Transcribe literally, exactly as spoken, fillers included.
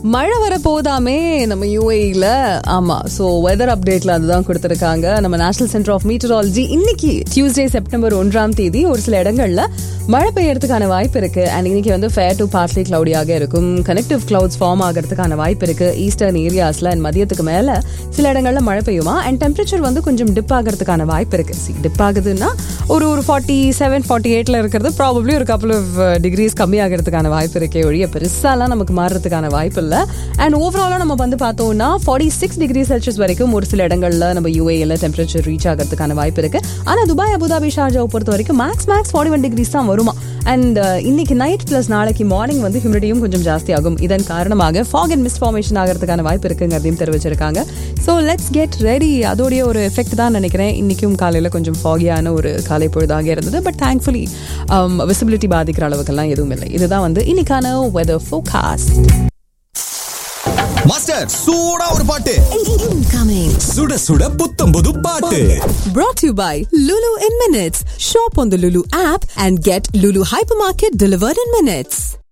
மழை வர போதாமே நம்ம யூஏஇல. ஆமா, ஸோ வெதர் அப்டேட்ல அதுதான் கொடுத்துருக்காங்க. நம்ம நேஷனல் சென்டர் ஆஃப் மீட்டராலஜி இன்னைக்கு டியூஸ்டே செப்டம்பர் ஒன்றாம் தேதி ஒரு சில இடங்கள்ல மழை பெய்யறதுக்கான வாய்ப்பு இருக்கு. அண்ட் இன்னைக்கு வந்து ஃபேர் டு பார்ட்லி கிளவுடியாக இருக்கும். கனெக்டிவ் கிளவுட்ஸ் ஃபார்ம் ஆகிறதுக்கான வாய்ப்பு இருக்கு ஈஸ்டர்ன் ஏரியாஸ்ல. அண்ட் மதியத்துக்கு மேல சில இடங்கள்ல மழை பெய்யுமா. அண்ட் டெம்பரேச்சர் வந்து கொஞ்சம் டிப் ஆகிறதுக்கான வாய்ப்பு இருக்கு. டிப் ஆகுதுன்னா ஒரு ஒரு ஃபார்ட்டி செவன் ஃபார்ட்டி எயிட்ல இருக்கிறது ப்ராபப்ளி ஒரு கப்பல் ஆஃப் டிகிரிஸ் கம்மி ஆகிறதுக்கான வாய்ப்பு இருக்கே ஒழிய பெருசாலாம் நமக்கு மாறுறதுக்கான வாய்ப்பு இல்லை. அண்ட் ஓவராலா நம்ம வந்து பார்த்தோம்னா ஃபார்ட்டி சிக்ஸ் டிகிரி செல்சியஸ் வரைக்கும் ஒரு சில இடங்கள்ல நம்ம யூஏல டெம்பரேச்சர் ரீச் ஆகிறதுக்கான வாய்ப்பு இருக்கு. ஆனா துபாய், அபுதாபி, ஷார்ஜாவை பொறுத்த வரைக்கும் maths maths forty one decrease தான் வருமா. அண்ட் இன்னைக்கு நைட் பிளஸ் நாளைக்கு மார்னிங் வந்து ஹியூமிடிட்டியும் கொஞ்சம் ஜாஸ்தி ஆகும். இதன் காரணமாக ஃபாக் அண்ட் மிஸ்ட் ஃபார்மேஷன் ஆகிறதுக்கான வாய்ப்பு இருக்குங்கிறதையும் தெரிவிச்சிருக்காங்க. So let's get ready. அதோடைய ஒரு எஃபெக்ட் தான் நினைக்கிறேன். இன்னைக்கும் காலையில் கொஞ்சம் ஃபாகியான ஒரு காலை பொழுதாக இருந்தது. பட் தேங்க்ஃபுல்லி விசிபிலிட்டி பாதிக்கிற அளவுக்கெல்லாம் எதுவும் இல்லை. இதுதான் வந்து இன்னைக்கான வெதர் ஃபோர்காஸ்ட். மாஸ்டர் சூடா ஒரு பாட்டு incoming. சுட சுட புத்தம் புது பாட்டு. Brought to you by Lulu in Minutes. Shop on the Lulu app and get Lulu Hypermarket delivered in minutes.